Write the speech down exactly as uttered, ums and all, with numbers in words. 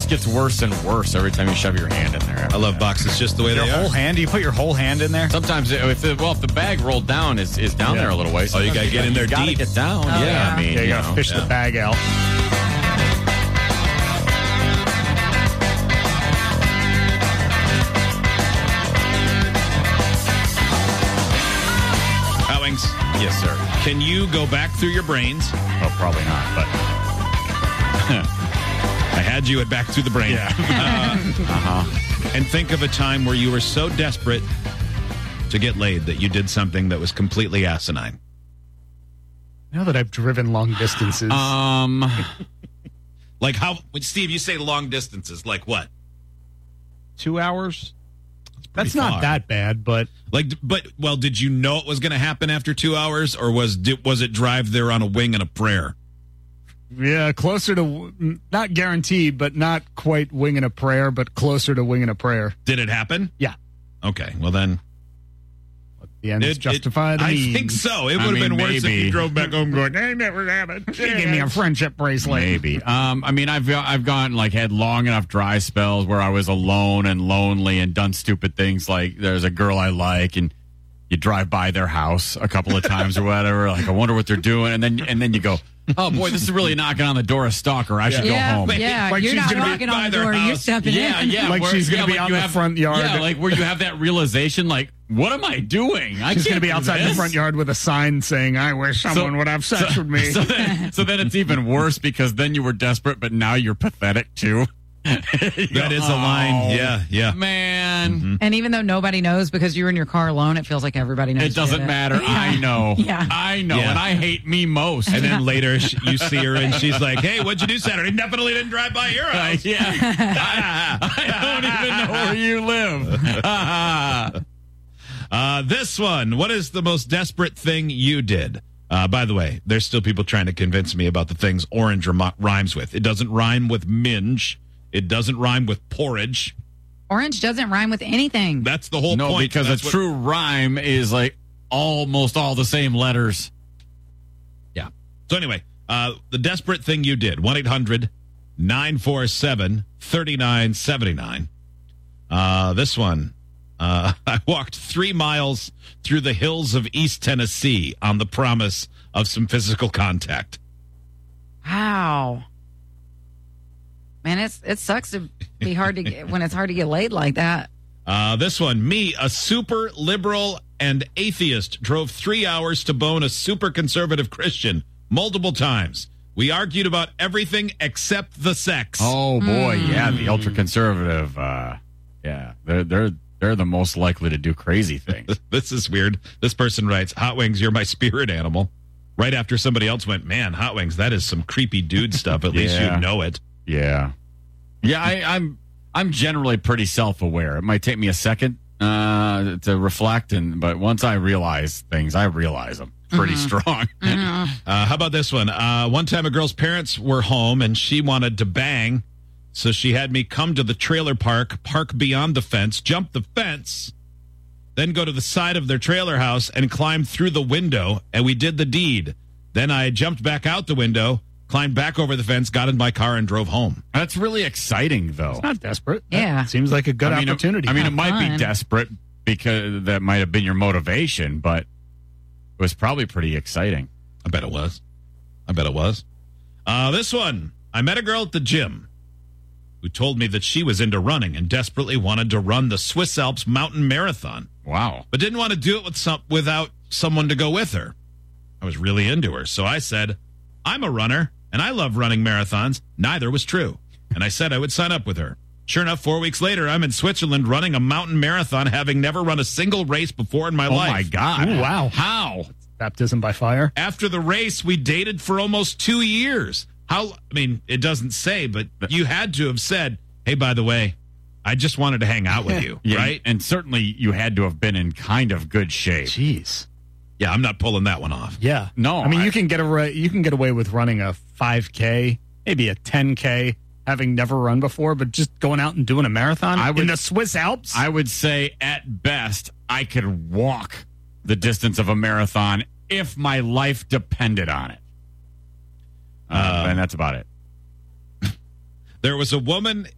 just gets worse and worse every time you shove your hand in there. I love boxes just the way Your they whole are. hand? Do you put your whole hand in there? Sometimes, if the, well, if the bag rolled down, is is down Yeah. there a little ways. Oh, you gotta get in there You gotta deep. get down. Oh, yeah, yeah. I mean, Yeah, you you gotta know, fish yeah. the bag out. Hot Wings, Yes, sir. can you go back through your brains? Oh, probably not, but I had you at back through the brain. yeah. Uh-huh. And think of a time where you were so desperate to get laid that you did something that was completely asinine. Now that I've driven long distances, Um, Like how, Steve, you say long distances. Like what? two hours? Pretty That's not far. that bad, but Like, but, well, did you know it was going to happen after two hours? Or was, did, was it drive there on a wing and a prayer? yeah, closer to, not guaranteed, but not quite winging a prayer, but closer to winging a prayer. Did it happen? Yeah. Okay, well then. The ends It- justify it- the I means. think so. It I would have mean, been worse if maybe. you drove back home going, I never happened. She gave me a friendship bracelet. maybe. Um, I mean, I've I've gone like had long enough dry spells where I was alone and lonely and done stupid things like there's a girl I like and you drive by their house a couple of times or whatever. Like I wonder what they're doing, and then and then you go, oh boy, this is really knocking on the door of stalker. I should Yeah, go home. yeah. Like you're she's not gonna be knocking by on the their door. You're house. stepping Yeah, in. yeah. Like where- she's gonna yeah, be like out you in the have- front yard. Yeah, like where you have that realization, like, what am I doing? I She's going can't to be do outside this. the front yard with a sign saying, I wish someone would have sex so, with me. So then, so then it's even worse because then you were desperate, but now you're pathetic too. That is a line. Yeah, yeah. Man. And even though nobody knows because you're in your car alone, it feels like everybody knows. It doesn't you did matter. Yeah. I know. Yeah. I know. Yeah. And I hate me most. And then later sh- you see her and she's like, hey, what'd you do Saturday? Definitely didn't drive by your Uh, house. yeah. I, I don't even know where you live. Uh, this one. What is the most desperate thing you did? Uh, by the way, there's still people trying to convince me about the things orange rem- rhymes with. It doesn't rhyme with minge. It doesn't rhyme with porridge. Orange doesn't rhyme with anything. That's the whole No, point. because a That's what- true rhyme is like almost all the same letters. Yeah. So anyway, uh, the desperate thing you did. one eight hundred nine four seven three nine seven nine. Uh, this one. Uh, I walked three miles through the hills of East Tennessee on the promise of some physical contact. Wow. Man, it's it sucks to be hard to get when it's hard to get laid like that. Uh, this one, me, a super liberal and atheist, drove three hours to bone a super conservative Christian multiple times. We argued about everything except the sex. Oh boy, yeah, Hmm. the ultra conservative. Uh, yeah, they're they're they're the most likely to do crazy things. This is weird. This person writes, Hot Wings, you're my spirit animal. Right after somebody else went, man, Hot Wings, that is some creepy dude stuff. At least Yeah. you know it. Yeah, yeah. I, I'm I'm generally pretty self aware. It might take me a second uh, to reflect, and but once I realize things, I realize them pretty strong. Uh, how about this one? Uh, one time a girl's parents were home and she wanted to bang. So she had me come to the trailer park, park beyond the fence, jump the fence, then go to the side of their trailer house and climb through the window. And we did the deed. Then I jumped back out the window, climbed back over the fence, got in my car and drove home. That's really exciting, though. It's not desperate. Yeah. That seems like a good I mean, it- opportunity. I mean, it Have might fun. be desperate because that might have been your motivation, but it was probably pretty exciting. I bet it was. I bet it was. Uh, this one. I met a girl at the gym who told me that she was into running and desperately wanted to run the Swiss Alps Mountain Marathon, Wow. but didn't want to do it with some without someone to go with her. I was really into her, so I said, I'm a runner, and I love running marathons. Neither was true, and I said I would sign up with her. Sure enough, four weeks later, I'm in Switzerland running a mountain marathon, having never run a single race before in my Oh life. my God. Ooh, wow. How? Baptism by fire. After the race, we dated for almost two years. How, I mean, it doesn't say, but you had to have said, hey, by the way, I just wanted to hang out with you, Yeah, right? And certainly you had to have been in kind of good shape. Jeez. Yeah, I'm not pulling that one off. Yeah. No, I mean, I- you can get away. You can get away with running a five K, maybe a ten K, having never run before, but just going out and doing a marathon I would- in the Swiss Alps. I would say at best I could walk the distance of a marathon if my life depended on it. Uh, Um, and that's about it. There was a woman